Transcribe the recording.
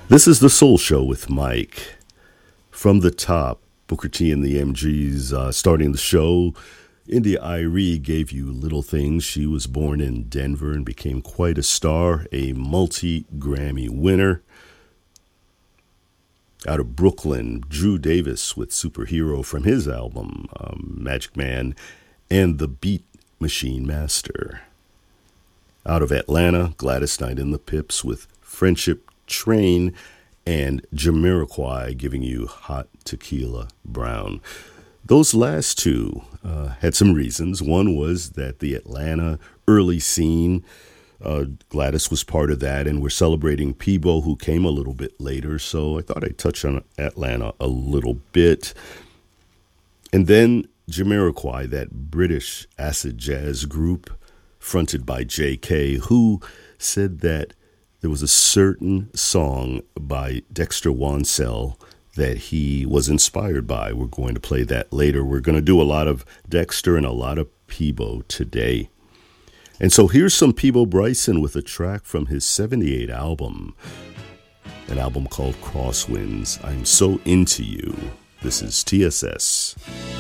This is the Soul Show with Mike. From the top, Booker T and the MGs starting the show. India Arie gave you Little Things. She was born in Denver and became quite a star, a multi-Grammy winner. Out of Brooklyn, Drew Davis with Superhero from his album, Magic Man, and the Beat Machine Master. Out of Atlanta, Gladys Knight and the Pips with Friendship Train, and Jamiroquai giving you Hot Tequila Brown. Those last two had some reasons. One was that the Atlanta early scene, Gladys was part of that, and we're celebrating Peabo, who came a little bit later, so I thought I'd touch on Atlanta a little bit. And then Jamiroquai, that British acid jazz group fronted by J.K., who said that there was a certain song by Dexter Wansel that he was inspired by. We're going to play that later. We're going to do a lot of Dexter and a lot of Peabo today. And so here's some Peabo Bryson with a track from his 78 album, an album called Crosswinds. I'm So Into You. This is TSS.